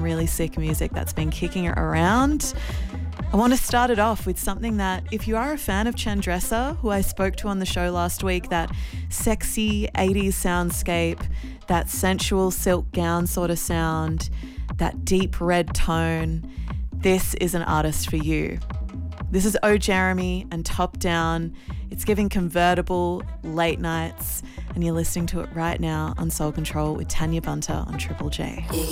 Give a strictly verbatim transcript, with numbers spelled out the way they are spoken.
really sick music that's been kicking it around. I want to start it off with something that, if you are a fan of Chandressa, who I spoke to on the show last week, that sexy eighties soundscape, that sensual silk gown sort of sound, that deep red tone, this is an artist for you. This is Oh Jeremy and Top Down. It's giving convertible late nights, and you're listening to it right now on Soul Control with Tanya Bunter on Triple J.